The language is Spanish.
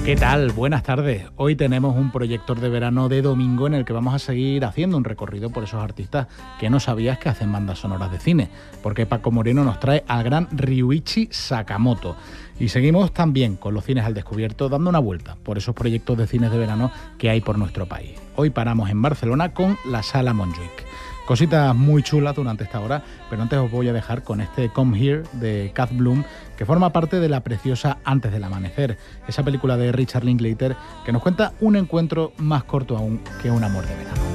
¿Qué tal? Buenas tardes. Hoy tenemos un proyector de verano de domingo en el que vamos a seguir haciendo un recorrido por esos artistas que no sabías que hacen bandas sonoras de cine, porque Paco Moreno nos trae al gran Ryuichi Sakamoto. Y seguimos también con los cines al descubierto, dando una vuelta por esos proyectos de cines de verano que hay por nuestro país. Hoy paramos en Barcelona con la Sala Montjuïc. Cositas muy chulas durante esta hora, pero antes os voy a dejar con este Come Here de Kath Bloom, que forma parte de la preciosa Antes del amanecer, esa película de Richard Linklater que nos cuenta un encuentro más corto aún que un amor de verano.